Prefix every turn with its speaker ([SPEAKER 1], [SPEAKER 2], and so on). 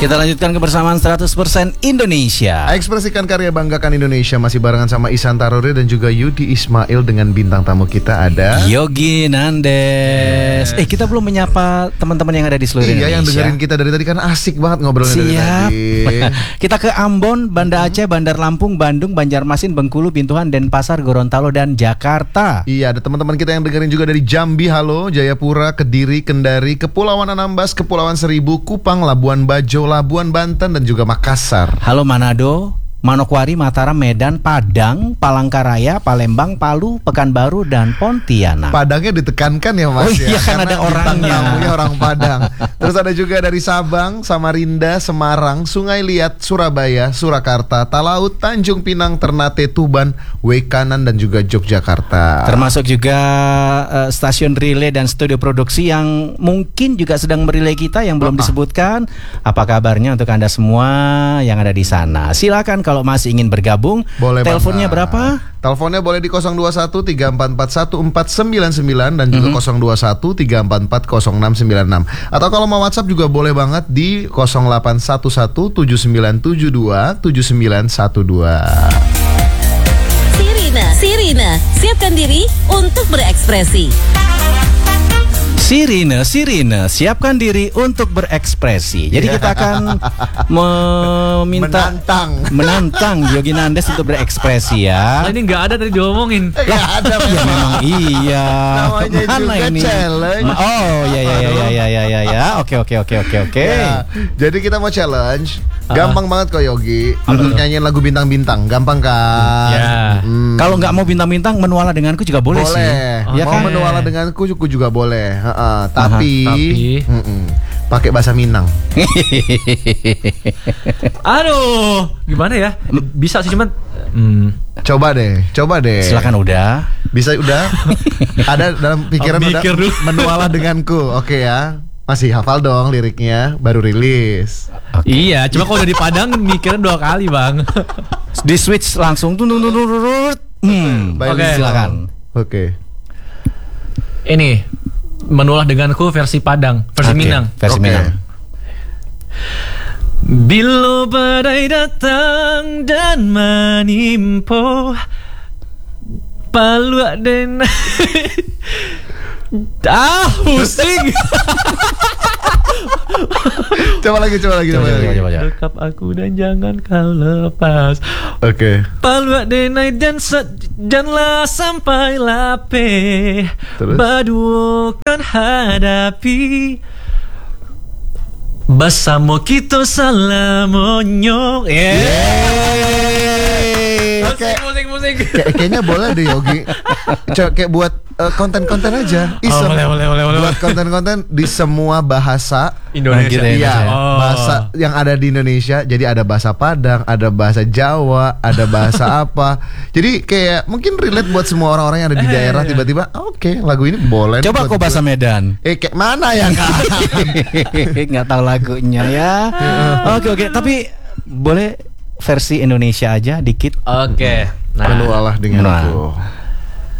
[SPEAKER 1] Kita lanjutkan kebersamaan 100% Indonesia.
[SPEAKER 2] Ekspresikan karya, banggakan Indonesia. Masih barengan sama Ihsan Taruri dan juga Yudi Ismail. Dengan bintang tamu kita ada
[SPEAKER 1] Yogi Nandes. Kita belum menyapa teman-teman yang ada di seluruh Indonesia.
[SPEAKER 2] Iya, yang dengerin kita dari tadi kan asik banget ngobrolnya dari tadi.
[SPEAKER 1] Kita ke Ambon, Banda Aceh, Bandar Lampung, Bandung, Banjarmasin, Bengkulu, Bintuhan, Denpasar, Gorontalo, dan Jakarta.
[SPEAKER 2] Iya, ada teman-teman kita yang dengerin juga dari Jambi, halo, Jayapura, Kediri, Kendari, Kepulauan Anambas, Kepulauan Seribu, Kupang, Labuan Bajo, Labuan Banten, dan juga Makassar.
[SPEAKER 1] Halo Manado, Manokwari, Mataram, Medan, Padang, Palangkaraya, Palembang, Palu, Pekanbaru, dan Pontianak.
[SPEAKER 2] Padangnya ditekankan ya Mas.
[SPEAKER 1] Oh iya, kan ada orangnya.
[SPEAKER 2] Orang Padang. Terus ada juga dari Sabang, Samarinda, Semarang, Sungai Liat, Surabaya, Surakarta, Talaut, Tanjung Pinang, Ternate, Tuban, Wekanan, dan juga Yogyakarta.
[SPEAKER 1] Termasuk juga stasiun relay dan studio produksi yang mungkin juga sedang merelay kita yang belum disebutkan. Apa kabarnya untuk Anda semua yang ada di sana? Silakan kalau masih ingin bergabung.
[SPEAKER 2] Boleh.
[SPEAKER 1] Teleponnya berapa?
[SPEAKER 2] Teleponnya boleh di 021 344 1499 dan juga 021 344 0696. Atau kalau mau WhatsApp juga boleh banget di 0811 7972 7912.
[SPEAKER 3] Sirina, siapkan diri untuk berekspresi.
[SPEAKER 1] Sirine, siapkan diri untuk berekspresi. Jadi kita akan menantang Yogi Nandes untuk berekspresi ya.
[SPEAKER 4] Ini nggak ada tadi diomongin.
[SPEAKER 2] Nggak ada
[SPEAKER 1] Memang iya.
[SPEAKER 2] Namanya
[SPEAKER 1] Mana
[SPEAKER 2] juga
[SPEAKER 1] ini?
[SPEAKER 2] challenge.
[SPEAKER 1] Oh ya. Oke.
[SPEAKER 2] Ya, jadi kita mau challenge. Gampang banget kok Yogi. Untuk nyanyiin lagu bintang-bintang, gampang kan?
[SPEAKER 4] Ya.
[SPEAKER 1] Kalau nggak mau bintang-bintang, menuala denganku juga boleh sih.
[SPEAKER 2] Ya
[SPEAKER 1] Mau
[SPEAKER 2] kan? Menuala denganku juga boleh. Tapi pakai bahasa Minang.
[SPEAKER 4] Aduh, gimana ya? Bisa sih cuman
[SPEAKER 2] Coba deh.
[SPEAKER 1] Silakan udah.
[SPEAKER 2] Bisa udah? Ada dalam pikiran
[SPEAKER 4] Mikir
[SPEAKER 2] udah
[SPEAKER 4] dulu.
[SPEAKER 2] menuala denganku. Oke ya. Masih hafal dong liriknya, baru rilis.
[SPEAKER 4] Iya, cuma kalau udah di Padang mikirin 2 kali, Bang.
[SPEAKER 1] Di switch langsung.
[SPEAKER 2] Baik,
[SPEAKER 1] silakan.
[SPEAKER 2] Oke.
[SPEAKER 4] Ini menulah denganku versi Padang, versi Minang.
[SPEAKER 1] Versi
[SPEAKER 2] Oke.
[SPEAKER 1] Minang.
[SPEAKER 4] Bila badai datang dan menimpa Paluak den pusing.
[SPEAKER 2] Coba lagi.
[SPEAKER 4] Dekap aku dan jangan kau lepas.
[SPEAKER 2] Oke.
[SPEAKER 4] Paluak denai dan janganlah sampai lape.
[SPEAKER 2] Terus?
[SPEAKER 4] Berdua kan hadapi. Bersama kita salamonyo. Musik.
[SPEAKER 2] Kayaknya boleh deh Yogi. Kayak buat konten-konten aja. Iseng.
[SPEAKER 4] Boleh.
[SPEAKER 2] Buat konten-konten di semua bahasa
[SPEAKER 4] Indonesia.
[SPEAKER 2] Iya, bahasa yang ada di Indonesia. Jadi ada bahasa Padang, ada bahasa Jawa, ada bahasa apa. Jadi kayak mungkin relate buat semua orang-orang yang ada di daerah. Tiba-tiba, oke, lagu ini boleh.
[SPEAKER 1] Coba kok bahasa Medan.
[SPEAKER 2] Kayak mana ya?
[SPEAKER 1] Nggak tahu lagunya ya. Oke. Tapi boleh versi Indonesia aja dikit.
[SPEAKER 4] Oke.
[SPEAKER 2] Penuh Allah denganku.